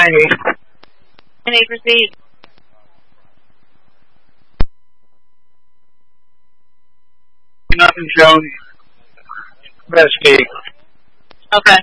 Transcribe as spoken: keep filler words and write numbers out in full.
ninety. ninety, proceed. Nothing shown. Best speed. Okay.